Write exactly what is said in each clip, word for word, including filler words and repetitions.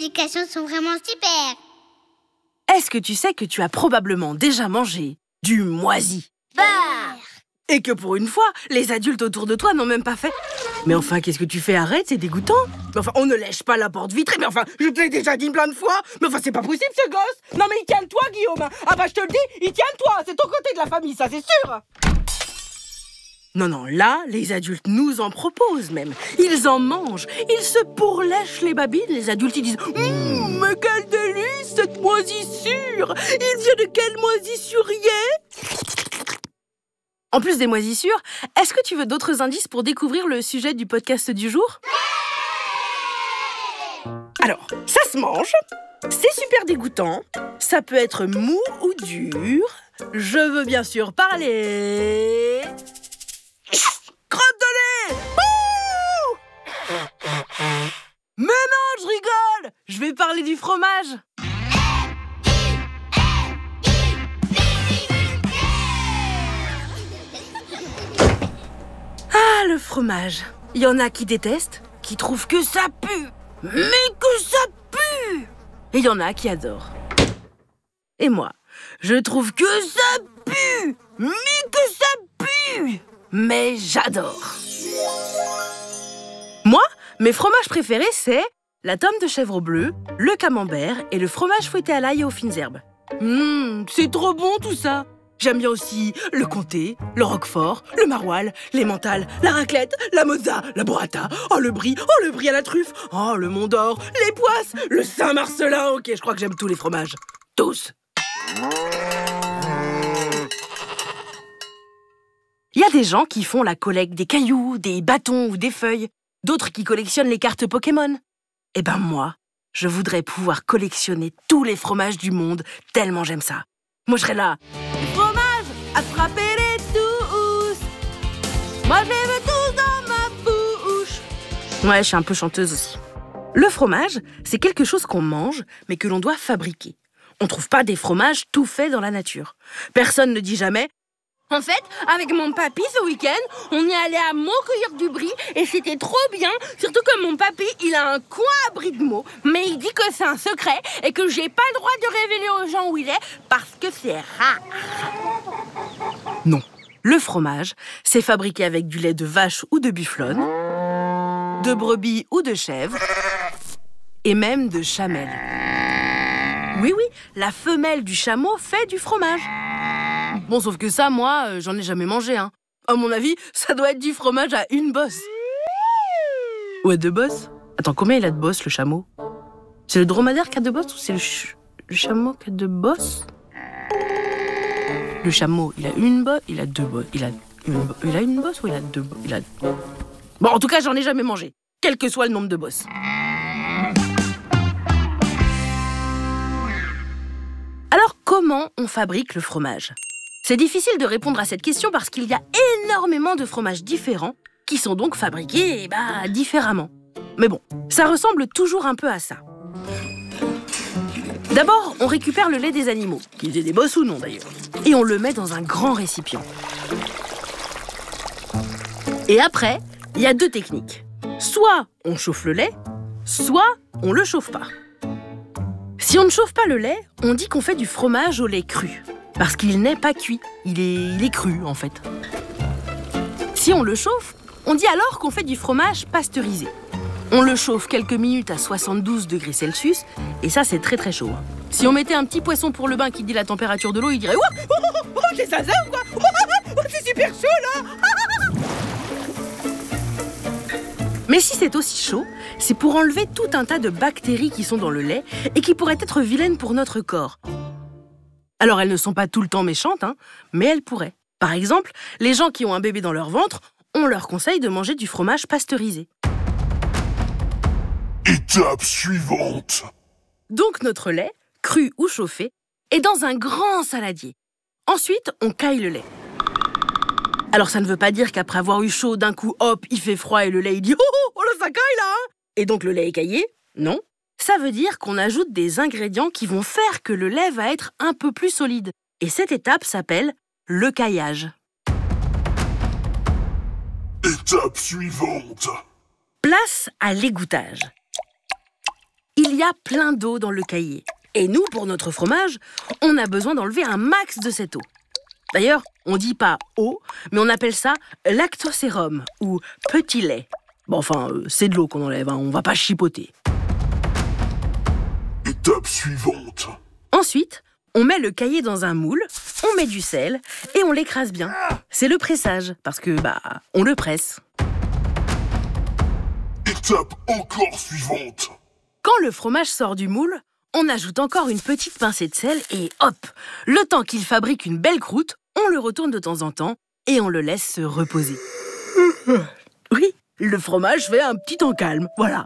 explications sont vraiment super. Est-ce que tu sais que tu as probablement déjà mangé du moisi? Bah! Et que pour une fois, les adultes autour de toi n'ont même pas fait. Mais enfin, qu'est-ce que tu fais? Arrête, c'est dégoûtant. Mais enfin, on ne lèche pas la porte vitrée. Mais enfin, je te l'ai déjà dit plein de fois. Mais enfin, c'est pas possible, ce gosse. Non mais il tient-toi, Guillaume. Ah bah, je te le dis, il tient-toi. C'est ton côté de la famille, ça, c'est sûr. Non, non, là, les adultes nous en proposent même. Ils en mangent. Ils se pourlèchent les babines. Les adultes, ils disent hum, mais quel délice, cette moisissure. Il vient de quelle moisissurier? En plus des moisissures, est-ce que tu veux d'autres indices pour découvrir le sujet du podcast du jour? Alors, ça se mange, c'est super dégoûtant, ça peut être mou ou dur. Je veux bien sûr parler... Crotte de nez! Ouh! Mais non, je rigole! Je vais parler du fromage. Ah, le fromage. Il y en a qui détestent, qui trouvent que ça pue. Mais que ça pue! Et il y en a qui adorent. Et moi, je trouve que ça pue! Mais que ça pue! Mais j'adore. Moi, mes fromages préférés, c'est la tome de chèvre bleu, le camembert et le fromage fouetté à l'ail et aux fines herbes. Mmh, c'est trop bon tout ça! J'aime bien aussi le comté, le roquefort, le maroilles, l'emmental, la raclette, la mozza, la burrata, oh le brie, oh le brie à la truffe, oh le mont d'or, les poisses, le Saint-Marcelin. Ok, je crois que j'aime tous les fromages. Tous. Il y a des gens qui font la collecte des cailloux, des bâtons ou des feuilles. D'autres qui collectionnent les cartes Pokémon. Eh ben moi, je voudrais pouvoir collectionner tous les fromages du monde, tellement j'aime ça. Moi, je serais là. Fromage, attrapez-les tous. Moi, je les veux tous dans ma bouche. Ouais, je suis un peu chanteuse aussi. Le fromage, c'est quelque chose qu'on mange, mais que l'on doit fabriquer. On trouve pas des fromages tout faits dans la nature. Personne ne dit jamais... En fait, avec mon papy ce week-end, on est allé à Meaux cueillir du brie et c'était trop bien. Surtout que mon papy, il a un coin à brie de Meaux, mais il dit que c'est un secret et que j'ai pas le droit de révéler aux gens où il est parce que c'est rare. Non, le fromage, c'est fabriqué avec du lait de vache ou de bufflonne, de brebis ou de chèvre et même de chamelle. Oui, oui, la femelle du chameau fait du fromage. Bon, sauf que ça, moi, euh, j'en ai jamais mangé, hein. À mon avis, ça doit être du fromage à une bosse. Ouais, deux bosses? Attends, combien il a de bosses, le chameau? C'est le dromadaire qui a deux bosses ou c'est le, ch- le chameau qui a deux bosses? Le chameau, il a une bosse, il a deux bosses, il a une, bo- il a une bosse ou il a deux bosses? Il a... Bon, en tout cas, j'en ai jamais mangé, quel que soit le nombre de bosses. Alors, comment on fabrique le fromage? C'est difficile de répondre à cette question parce qu'il y a énormément de fromages différents qui sont donc fabriqués bah, différemment. Mais bon, ça ressemble toujours un peu à ça. D'abord, on récupère le lait des animaux, qu'ils aient des bosses ou non d'ailleurs, et on le met dans un grand récipient. Et après, il y a deux techniques. Soit on chauffe le lait, soit on le chauffe pas. Si on ne chauffe pas le lait, on dit qu'on fait du fromage au lait cru. Parce qu'il n'est pas cuit, il est, il est cru en fait. Si on le chauffe, on dit alors qu'on fait du fromage pasteurisé. On le chauffe quelques minutes à soixante-douze degrés Celsius, et ça c'est très très chaud. Hein. Si on mettait un petit poisson pour le bain qui dit la température de l'eau, il dirait « Oh, oh, oh, oh c'est ça ça ou quoi oh, oh, oh, c'est super chaud là !» Mais si c'est aussi chaud, c'est pour enlever tout un tas de bactéries qui sont dans le lait et qui pourraient être vilaines pour notre corps. Alors elles ne sont pas tout le temps méchantes, hein, mais elles pourraient. Par exemple, les gens qui ont un bébé dans leur ventre, on leur conseille de manger du fromage pasteurisé. Étape suivante. Donc notre lait, cru ou chauffé, est dans un grand saladier. Ensuite, on caille le lait. Alors ça ne veut pas dire qu'après avoir eu chaud, d'un coup, hop, il fait froid et le lait il dit « Oh, oh, oh là, ça caille là hein !» Et donc le lait est caillé? Non. Ça veut dire qu'on ajoute des ingrédients qui vont faire que le lait va être un peu plus solide. Et cette étape s'appelle le caillage. Étape suivante. Place à l'égouttage. Il y a plein d'eau dans le caillé. Et nous, pour notre fromage, on a besoin d'enlever un max de cette eau. D'ailleurs, on dit pas eau, mais on appelle ça lactosérum ou petit lait. Bon, enfin, euh, c'est de l'eau qu'on enlève, hein, on va pas chipoter. Étape suivante. Ensuite, on met le caillé dans un moule, on met du sel et on l'écrase bien. C'est le pressage, parce que, bah, on le presse. Étape encore suivante. Quand le fromage sort du moule, on ajoute encore une petite pincée de sel et hop, le temps qu'il fabrique une belle croûte, on le retourne de temps en temps et on le laisse se reposer. Oui, le fromage fait un petit temps calme, voilà.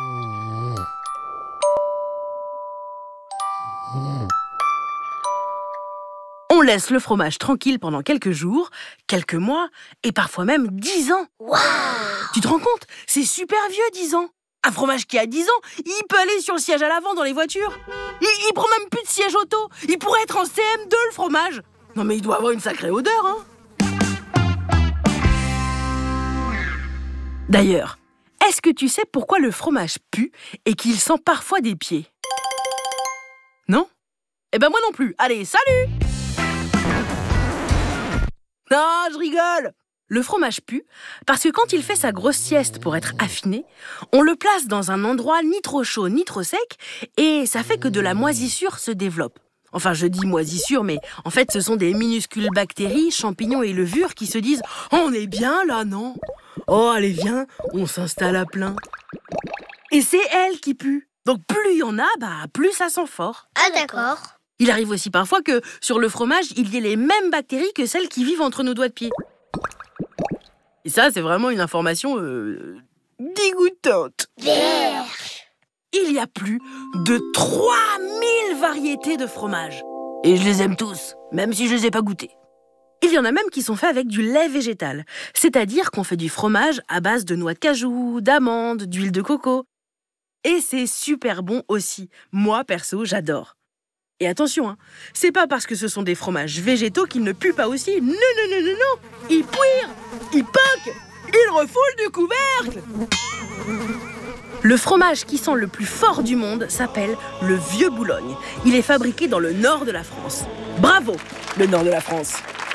On laisse le fromage tranquille pendant quelques jours, quelques mois et parfois même dix ans. Waouh! Tu te rends compte? C'est super vieux, dix ans. Un fromage qui a dix ans, il peut aller sur le siège à l'avant dans les voitures. Il, il prend même plus de siège auto. Il pourrait être en C M deux, le fromage. Non mais il doit avoir une sacrée odeur, hein. D'ailleurs, est-ce que tu sais pourquoi le fromage pue et qu'il sent parfois des pieds? Non? Eh ben moi non plus. Allez, salut! Non, je rigole! Le fromage pue parce que quand il fait sa grosse sieste pour être affiné, on le place dans un endroit ni trop chaud ni trop sec et ça fait que de la moisissure se développe. Enfin, je dis moisissure, mais en fait, ce sont des minuscules bactéries, champignons et levures qui se disent « On est bien là, non ? Oh, allez, viens, on s'installe à plein. » Et c'est elles qui puent. Donc plus il y en a, bah, plus ça sent fort. Ah d'accord. Il arrive aussi parfois que sur le fromage, il y ait les mêmes bactéries que celles qui vivent entre nos doigts de pied. Et ça, c'est vraiment une information euh, dégoûtante. Il y a plus de trois mille variétés de fromages. Et je les aime tous, même si je les ai pas goûtés. Il y en a même qui sont faits avec du lait végétal. C'est-à-dire qu'on fait du fromage à base de noix de cajou, d'amandes, d'huile de coco. Et c'est super bon aussi. Moi, perso, j'adore. Et attention, hein, c'est pas parce que ce sont des fromages végétaux qu'ils ne puent pas aussi. Non, non, non, non, non. Ils puirent, ils poquent, ils refoulent du couvercle. Le fromage qui sent le plus fort du monde s'appelle le Vieux Boulogne. Il est fabriqué dans le nord de la France. Bravo, le nord de la France.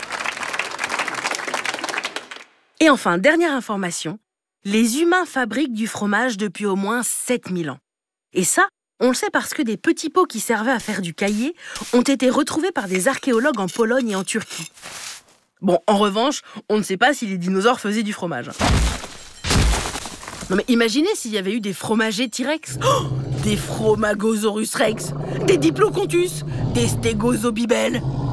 Et enfin, dernière information, les humains fabriquent du fromage depuis au moins sept mille ans. Et ça, on le sait parce que des petits pots qui servaient à faire du caillé ont été retrouvés par des archéologues en Pologne et en Turquie. Bon, en revanche, on ne sait pas si les dinosaures faisaient du fromage. Non mais imaginez s'il y avait eu des fromagers T-Rex, oh, des Fromagosaurus Rex, des Diplodocus, des Stégosauribibel.